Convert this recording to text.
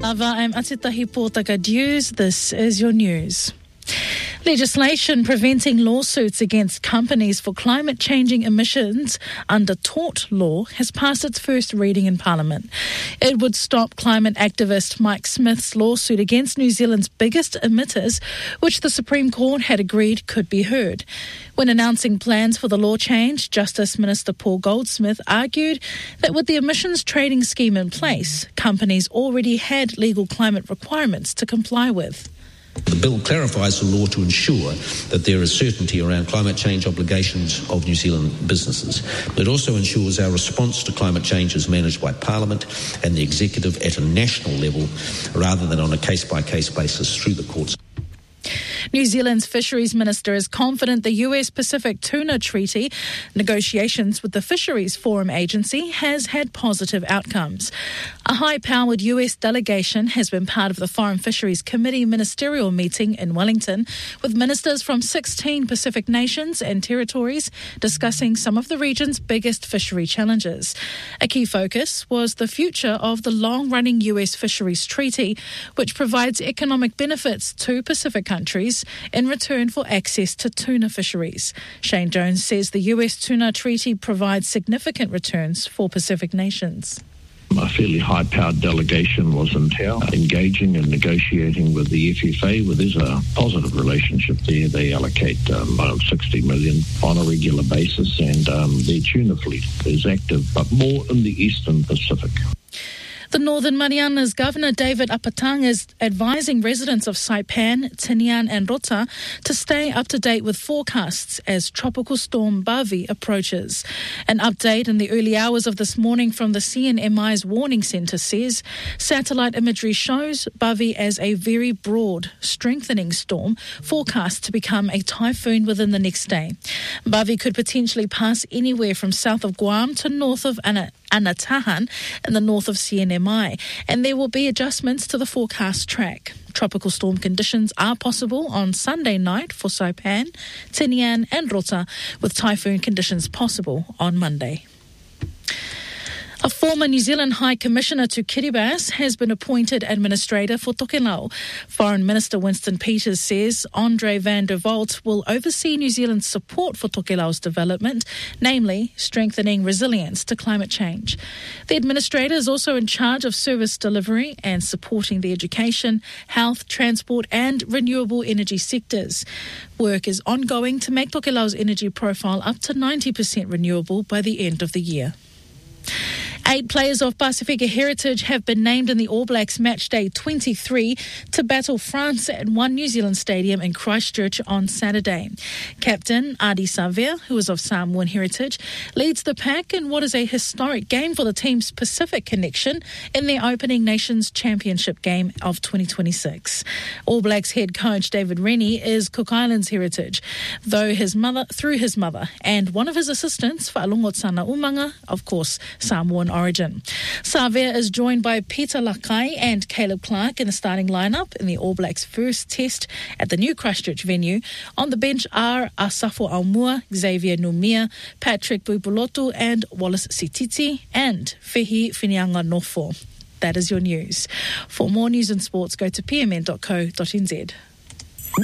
Ava, I'm Atitahi Portaka. This is your news. Legislation preventing lawsuits against companies for climate-changing emissions under tort law has passed its first reading in Parliament. It would stop climate activist Mike Smith's lawsuit against New Zealand's biggest emitters, which the Supreme Court had agreed could be heard. When announcing plans for the law change, Justice Minister Paul Goldsmith argued that with the emissions trading scheme in place, companies already had legal climate requirements to comply with. The bill clarifies the law to ensure that there is certainty around climate change obligations of New Zealand businesses. It also ensures our response to climate change is managed by Parliament and the Executive at a national level rather than on a case-by-case basis through the courts. New Zealand's Fisheries Minister is confident the US Pacific Tuna Treaty negotiations with the Fisheries Forum Agency has had positive outcomes. A high-powered US delegation has been part of the Foreign Fisheries Committee ministerial meeting in Wellington, with ministers from 16 Pacific nations and territories discussing some of the region's biggest fishery challenges. A key focus was the future of the long-running US Fisheries Treaty, which provides economic benefits to Pacific countries in return for access to tuna fisheries. Shane Jones says the US Tuna Treaty provides significant returns for Pacific nations. A fairly high-powered delegation was in town, engaging and negotiating with the FFA. There's a positive relationship there. They allocate around $60 million on a regular basis, and their tuna fleet is active, but more in the Eastern Pacific. The Northern Marianas Governor David Apatang is advising residents of Saipan, Tinian and Rota to stay up to date with forecasts as Tropical Storm Bavi approaches. An update in the early hours of this morning from the CNMI's Warning Centre says satellite imagery shows Bavi as a very broad, strengthening storm forecast to become a typhoon within the next day. Bavi could potentially pass anywhere from south of Guam to north of Anatahan in the north of CNMI, and there will be adjustments to the forecast track. Tropical storm conditions are possible on Sunday night for Saipan, Tinian and Rota, with typhoon conditions possible on Monday. A former New Zealand High Commissioner to Kiribati has been appointed administrator for Tokelau. Foreign Minister Winston Peters says Andre van der Walt will oversee New Zealand's support for Tokelau's development, namely strengthening resilience to climate change. The administrator is also in charge of service delivery and supporting the education, health, transport and renewable energy sectors. Work is ongoing to make Tokelau's energy profile up to 90% renewable by the end of the year. 8 players of Pasifika heritage have been named in the All Blacks Matchday 23 to battle France at One New Zealand Stadium in Christchurch on Saturday. Captain Adi Savea, who is of Samoan heritage, leads the pack in what is a historic game for the team's Pacific connection in their opening Nations Championship game of 2026. All Blacks head coach David Rennie is Cook Islands heritage, through his mother, and one of his assistants, Fa'alongotsana Umanga, of course, Samoan origin. Savea is joined by Peter Lakai and Caleb Clark in the starting lineup in the All Blacks' first test at the new Christchurch venue. On the bench are Asafo Aumua, Xavier Numia, Patrick Buipulotu and Wallace Sititi and Fehi Whinianga Nofo. That is your news. For more news and sports, go to pmn.co.nz.